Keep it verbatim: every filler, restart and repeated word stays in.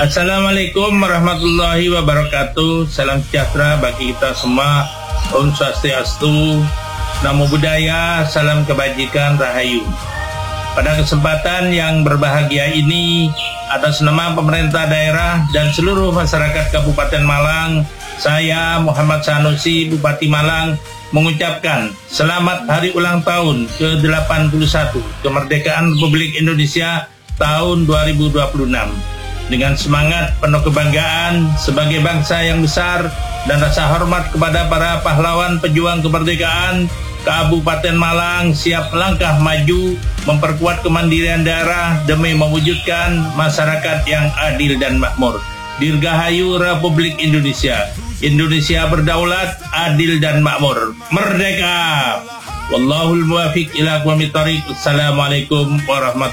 Assalamualaikum warahmatullahi wabarakatuh. Salam sejahtera bagi kita semua. Om Swastiastu, Namo Buddhaya, salam kebajikan, Rahayu. Pada kesempatan yang berbahagia ini, atas nama pemerintah daerah dan seluruh masyarakat Kabupaten Malang, saya Muhammad Sanusi, Bupati Malang, mengucapkan selamat hari ulang tahun ke delapan puluh satu kemerdekaan Republik Indonesia tahun dua ribu dua puluh enam. Dengan semangat penuh kebanggaan sebagai bangsa yang besar dan rasa hormat kepada para pahlawan pejuang kemerdekaan, Kabupaten Malang siap langkah maju memperkuat kemandirian daerah demi mewujudkan masyarakat yang adil dan makmur. Dirgahayu Republik Indonesia. Indonesia berdaulat, adil dan makmur. Merdeka! Wallahul muwafiq ila aqwamit thoriq. Assalamualaikum warahmatullahi wabarakatuh.